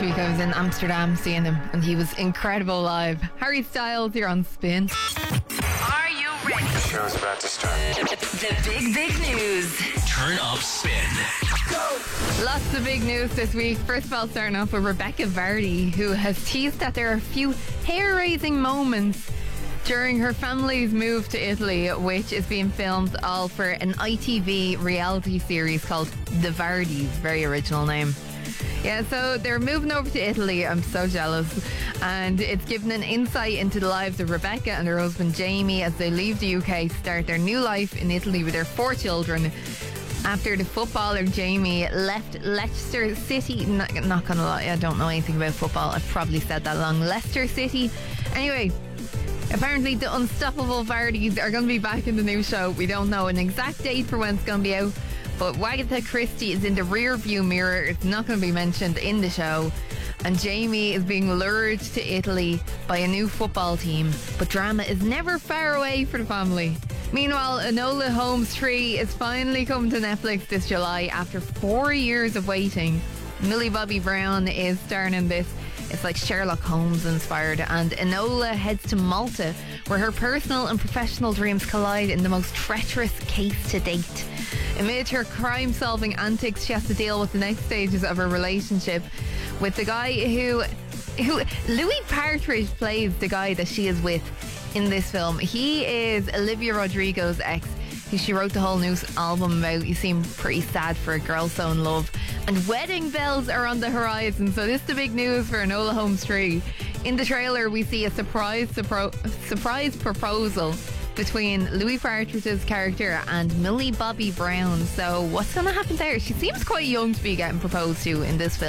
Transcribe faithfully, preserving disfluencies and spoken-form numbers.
week I was in Amsterdam seeing him, and he was incredible live. Harry Styles, you're on Spin. Are you ready? The show's about to start. The big, big news. Turn up Spin. Go! Lots of big news this week. First of all, starting off with Rebecca Vardy, who has teased that there are a few hair-raising moments during her family's move to Italy, which is being filmed all for an I T V reality series called The Vardys. Very original name. Yeah, so they're moving over to Italy. I'm so jealous. And it's given an insight into the lives of Rebecca and her husband Jamie as they leave the U K to start their new life in Italy with their four children. After the footballer Jamie left Leicester City, not, not gonna lie, I don't know anything about football. I've probably said that wrong. Leicester City. Anyway, apparently the Unstoppable Vardys are going to be back in the new show. We don't know an exact date for when it's going to be out, but Wagatha Christie is in the rear view mirror. It's not going to be mentioned in the show. And Jamie is being lured to Italy by a new football team, but drama is never far away for the family. Meanwhile, Enola Holmes three is finally coming to Netflix this July after four years of waiting. Millie Bobby Brown is starring in this. It's like Sherlock Holmes inspired, and Enola heads to Malta, where her personal and professional dreams collide in the most treacherous case to date. Amid her crime-solving antics, she has to deal with the next stages of her relationship with the guy who, who Louis Partridge plays the guy that she is with in this film. He is Olivia Rodrigo's ex, who she wrote the whole new album about. You seem pretty sad for a girl so in love. And wedding bells are on the horizon, so this is the big news for Enola Holmes three. In the trailer, we see a surprise supro- surprise proposal between Louis Partridge's character and Millie Bobby Brown. So what's going to happen there? She seems quite young to be getting proposed to in this film.